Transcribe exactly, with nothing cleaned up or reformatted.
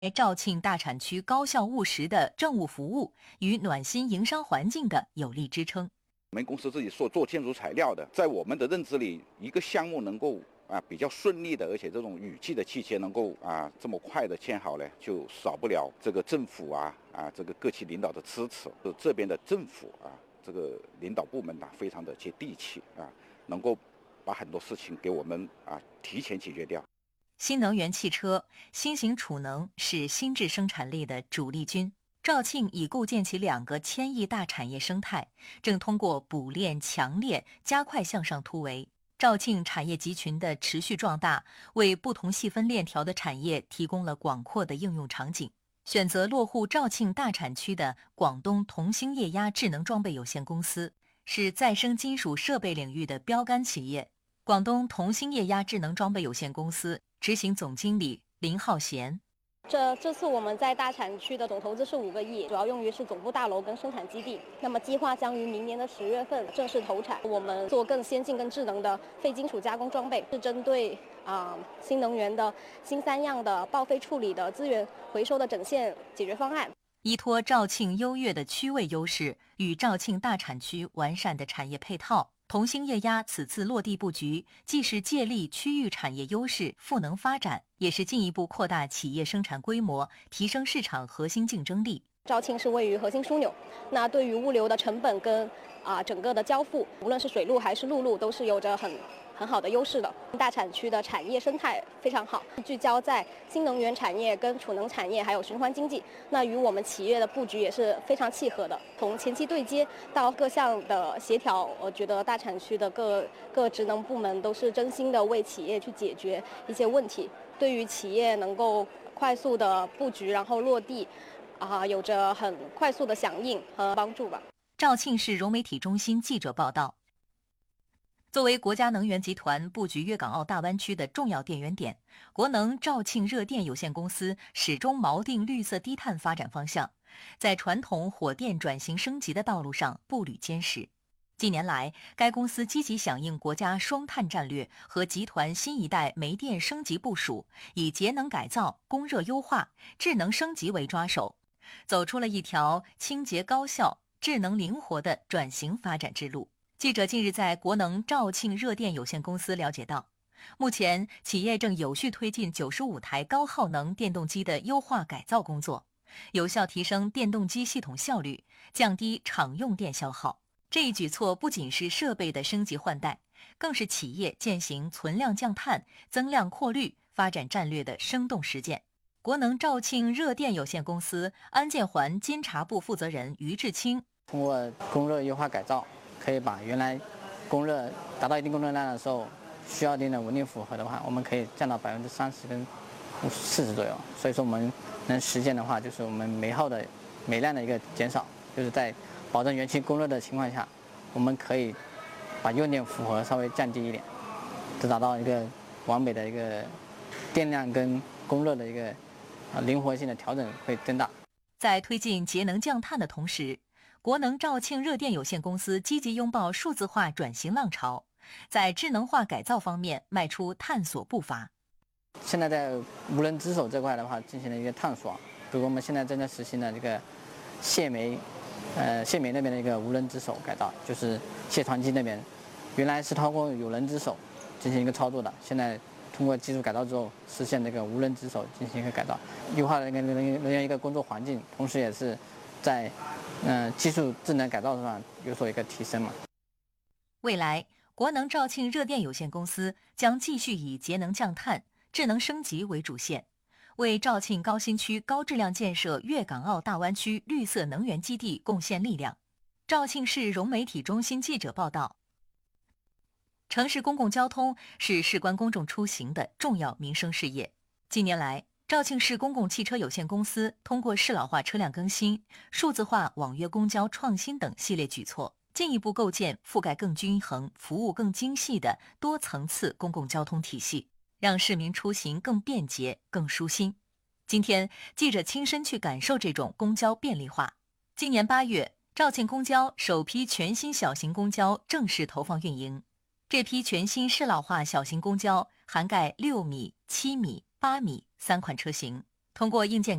肇庆大产区高效务实的政务服务与暖心营商环境的有力支撑。 我们公司自己所做建筑材料的，在我们的认知里，一个项目能够啊比较顺利的，而且这种雨季的期间能够啊这么快的建好呢，就少不了这个政府啊啊这个各级领导的支持。这边的政府啊这个领导部门呐、啊，非常的接地气啊，能够把很多事情给我们啊提前解决掉。 新能源汽车、新型储能是新质生产力的主力军。肇庆已构建起两个千亿大产业生态，正通过补链强链加快向上突围。肇庆产业集群的持续壮大，为不同细分链条的产业提供了广阔的应用场景。选择落户肇庆大产区的广东同兴液压智能装备有限公司，是再生金属设备领域的标杆企业。广东同兴液压智能装备有限公司执行总经理林浩贤。 这这次我们在大产区的总投资是五个亿，主要用于是总部大楼跟生产基地。那么计划将于明年的十月份正式投产。我们做更先进、更智能的废金属加工装备，是针对啊、呃、新能源的新三样的报废处理的资源回收的整线解决方案。 依托肇庆优越的区位优势与肇庆大产区完善的产业配套，同兴液压此次落地布局，既是借力区域产业优势赋能发展，也是进一步扩大企业生产规模，提升市场核心竞争力。 肇庆是位于核心枢纽，那对于物流的成本跟啊整个的交付，无论是水路还是陆路，都是有着很很好的优势的。大产区的产业生态非常好，聚焦在新能源产业跟储能产业还有循环经济，那与我们企业的布局也是非常契合的。从前期对接到各项的协调，我觉得大产区的各各职能部门都是真心的为企业去解决一些问题，对于企业能够快速的布局然后落地啊，有着很快速的响应和帮助吧。 肇庆市融媒体中心记者报道，作为国家能源集团布局粤港澳大湾区的重要电源点，国能肇庆热电有限公司始终锚定绿色低碳发展方向，在传统火电转型升级的道路上步履坚实。近年来，该公司积极响应国家双碳战略和集团新一代煤电升级部署，以节能改造、供热优化、智能升级为抓手，走出了一条清洁高效、智能灵活的转型发展之路。记者近日在国能肇庆热电有限公司了解到，目前企业正有序推进九十五台高耗能电动机的优化改造工作，有效提升电动机系统效率，降低厂用电消耗。这一举措不仅是设备的升级换代，更是企业践行存量降碳、增量扩绿发展战略的生动实践。国能肇庆热电有限公司安建环监察部负责人于志清： 通过供热优化改造，可以把原来供热达到一定供热量的时候需要一定的稳定负荷的话，我们可以降到百分之三十跟四十左右。所以说我们能实现的话，就是我们煤耗的煤量的一个减少，就是在保证原期供热的情况下，我们可以把用电负荷稍微降低一点，就达到一个完美的一个电量跟供热的一个啊灵活性的调整会增大。 在推进节能降碳的同时，国能肇庆热电有限公司积极拥抱数字化转型浪潮，在智能化改造方面迈出探索步伐。 现在在无人值守这块的话进行了一个探索，比如我们现在正在实行的这个卸煤呃，卸煤那边的一个无人值守改造，就是卸团机那边，原来是通过有人值守进行一个操作的，现在通过技术改造之后，实现这个无人值守进行一个改造，优化了一个人员一个工作环境，同时也是在嗯、呃、技术智能改造上有所一个提升嘛。 未来，国能肇庆热电有限公司将继续以节能降碳、智能升级为主线，为肇庆高新区高质量建设粤港澳大湾区绿色能源基地贡献力量。肇庆市融媒体中心记者报道，城市公共交通是事关公众出行的重要民生事业。近年来，肇庆市公共汽车有限公司通过适老化车辆更新、数字化网约公交创新等系列举措，进一步构建覆盖更均衡、服务更精细的多层次公共交通体系，让市民出行更便捷、更舒心。今天，记者亲身去感受这种公交便利化。今年八月，肇庆公交首批全新小型公交正式投放运营。这批全新适老化小型公交涵盖六米、七米、八米三款车型， 通过硬件